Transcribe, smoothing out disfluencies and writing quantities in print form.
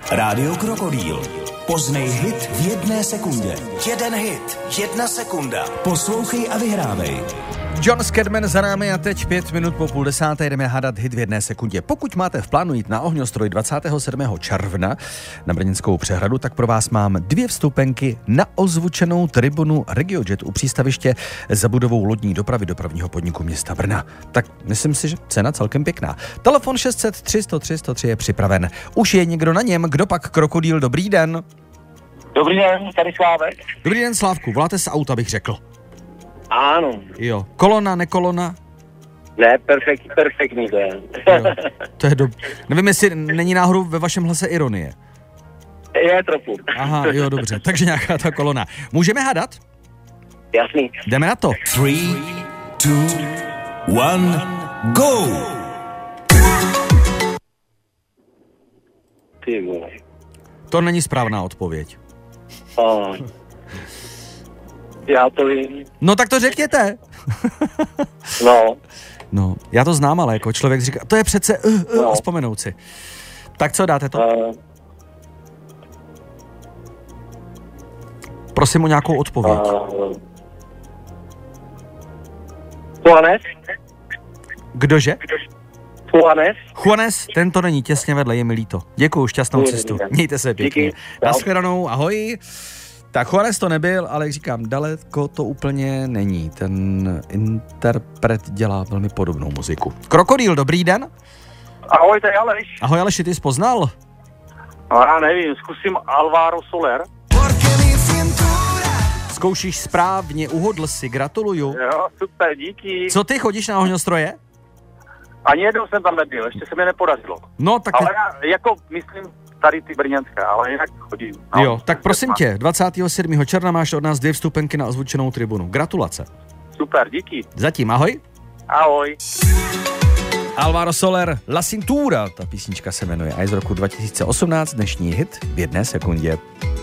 Rádio Krokodýl. Poznej hit v 1 sekundě. 1 hit, 1 sekunda. Poslouchej a vyhrávej. John Scatman za námi a teď 5 minut po 9:30 jdeme hádat hit v 1 sekundě. Pokud máte v plánu jít na ohňostroj 27. června na Brněnskou přehradu, tak pro vás mám 2 vstupenky na ozvučenou tribunu RegioJet u přístaviště za budovou lodní dopravy dopravního podniku města Brna. Tak myslím si, že cena celkem pěkná. Telefon 603 103 103 je připraven. Už je někdo na něm, kdo pak Krokodýl, dobrý den. Dobrý den, tady Slávek. Dobrý den, Slávku, voláte z auta, bych řekl. Ano. Jo, kolona, nekolona? Ne, perfektní to je. Jo, to je nevím, jestli není náhodou ve vašem hlase ironie. Je trochu. Aha, jo, dobře, takže nějaká ta kolona. Můžeme hádat? Jasný. Jdeme na to. 3, 2, 1, go! Ty vole. To není správná odpověď. Já to vím. No tak to řekněte. No, já to znám, ale jako člověk říká, to je přece vzpomenout si. Tak co, dáte to? Prosím o nějakou odpověď. Juanes? Kdože? Juanes? Juanes, tento není, těsně vedle, je mi líto. Děkuju, šťastnou cestu. Mějte se pěkně. Nashledanou, ahoj. Tak Juanes to nebyl, ale jak říkám, daleko to úplně není. Ten interpret dělá velmi podobnou muziku. Krokodýl, dobrý den. Ahoj, to je Aleš. Ahoj Aleši, ty jsi poznal? No, já nevím, zkusím Alvaro Soler. Zkoušíš správně, uhodl si, gratuluju. Jo, super, díky. Co ty, chodíš na ohňostroje? Ani jednou jsem tam nebyl, ještě se mi nepodařilo. No, tak ale já, jako myslím tady ty brněnské, ale jinak chodím. No, jo, tak prosím tě, 27. června máš od nás 2 vstupenky na ozvučenou tribunu. Gratulace. Super, díky. Zatím, ahoj. Ahoj. Alvaro Soler, La Cintura, ta písnička se jmenuje a je z roku 2018, dnešní hit v 1 sekundě.